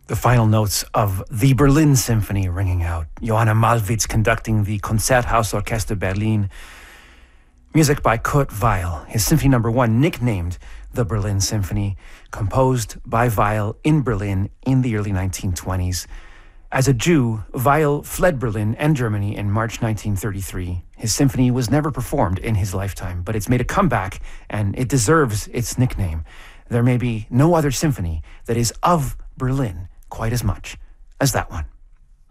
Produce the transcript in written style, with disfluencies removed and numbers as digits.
The final notes of the Berlin Symphony ringing out. Johanna Malwitz conducting the Konzerthausorchester Berlin. Music by Kurt Weill. His Symphony No. 1, nicknamed the Berlin Symphony, composed by Weill in Berlin in the early 1920s. As a Jew, Weill fled Berlin and Germany in March 1933. His symphony was never performed in his lifetime, but it's made a comeback, and it deserves its nickname. There may be no other symphony that is of Berlin quite as much as that one.